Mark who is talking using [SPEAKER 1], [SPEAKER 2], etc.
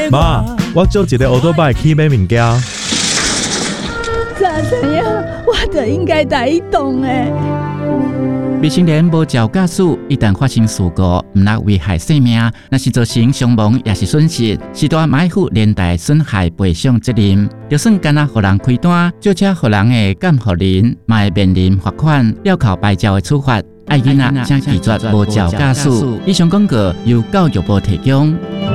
[SPEAKER 1] 妈，我借一个乌托邦去买物件。
[SPEAKER 2] 怎样？我就应该带伊动诶。
[SPEAKER 3] 未成年无照驾驶，一旦发生事故，毋但危害生命，若是造成伤亡也是损失，是大买负连带损害赔偿责任。就算干那互人开单，借车互人的监护人，嘛会面临罚款、吊扣牌照的处罚。爱囡仔请拒绝无照驾驶。以上广告由教育部提供。